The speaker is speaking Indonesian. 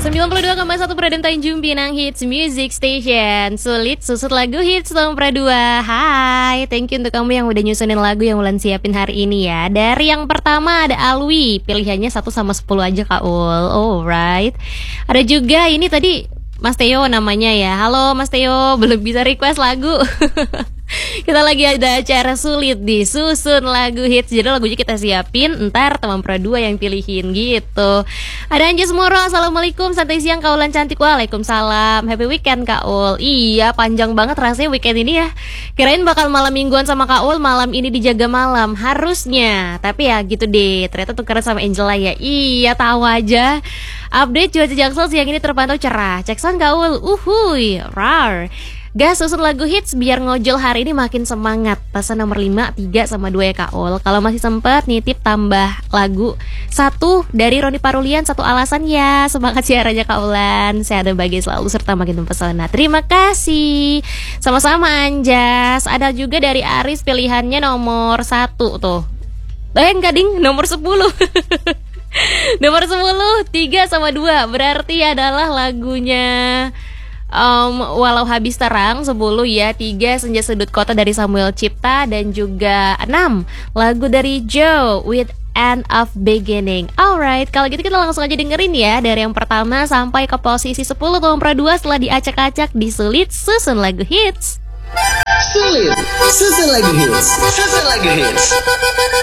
92,1 Pradem Tanjung Pinang Hits Music Station. Sulit susut lagu hits nomor 2. Hai, thank you untuk kamu yang udah nyusunin lagu yang Wulan siapin hari ini ya. Dari yang pertama ada Alwi, pilihannya 1 sama 10 aja Kak Ul. Alright. Ada juga ini tadi Mas Teo namanya ya. Halo Mas Teo, belum bisa request lagu. Kita lagi ada acara sulit di susun lagu hits. Jadi lagunya kita siapin, ntar teman Pro 2 yang pilihin gitu. Ada Anjas Moro, assalamualaikum, santai siang Kak Ulan cantik. Waalaikumsalam, happy weekend Kak Ul. Iya, panjang banget rasanya weekend ini ya. Kirain bakal malam mingguan sama Kak Ul, malam ini dijaga malam harusnya. Tapi ya gitu deh, ternyata tukeran sama Angela ya. Iya, tahu aja. Update cuaca Jaksel siang ini terpantau cerah. Cek sound Kak Ul, uhuy, rar. Gas, susun lagu hits biar ngojol hari ini makin semangat. Pesan nomor 5, 3 sama 2 ya Kak Ul. Kalau masih sempet nitip tambah lagu 1 dari Roni Parulian, 1 alasan ya. Semangat siarannya Kak Ulan, sehat dan bahagia selalu serta makin mempesona. Terima kasih. Sama-sama Anjas. Ada juga dari Aris, pilihannya nomor 1 tuh. Enggak ding, nomor 10. Nomor 10, 3 sama 2 berarti adalah lagunya Walau Habis Terang. 10 ya, 3 Senja Sudut Kota dari Samuel Cipta. Dan juga 6 lagu dari Joe with End of Beginning. Alright, kalau gitu kita langsung aja dengerin ya, dari yang pertama sampai ke posisi 10 tahun Pro 2 setelah diacak-acak di Sulit Susun Lagu Hits. Sulit Susun Lagu Hits. Susun Lagu Hits.